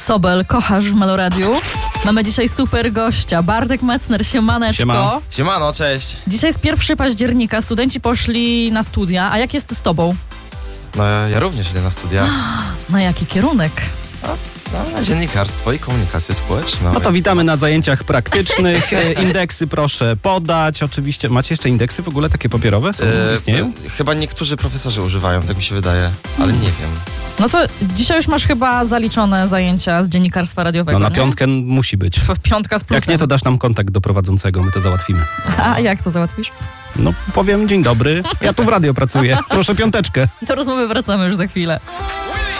Sobel, kochasz w Meloradiu. Mamy dzisiaj super gościa, Bartek Metzner, siemaneczko. Siema. Siemano, cześć. Dzisiaj jest 1 października, studenci poszli na studia, a jak jest z tobą? No ja również idę na studia. Na jaki kierunek? Na dziennikarstwo i komunikację społeczną. No to witamy na zajęciach praktycznych. Indeksy proszę podać. Oczywiście, macie jeszcze indeksy w ogóle takie papierowe? Istnieją? Chyba niektórzy profesorzy używają, tak mi się wydaje, ale nie wiem. No to dzisiaj już masz chyba zaliczone zajęcia z dziennikarstwa radiowego, No na nie? piątkę musi być. Piątka z plusem. Jak nie, to dasz nam kontakt do prowadzącego, my to załatwimy. A jak to załatwisz? No powiem dzień dobry, ja tu w radio pracuję, proszę piąteczkę. Do rozmowy wracamy już za chwilę.